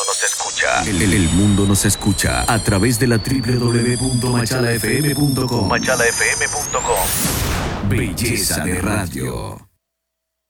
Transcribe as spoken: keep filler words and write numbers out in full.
nos escucha. El, el- el mundo nos escucha a través de la doble u doble u doble u punto machala f m punto com. machala f m punto com. Belleza de radio.